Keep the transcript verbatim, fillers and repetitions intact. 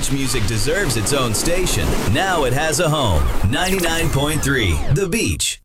beach music deserves its own station. Now it has a home. ninety-nine point three The Beach.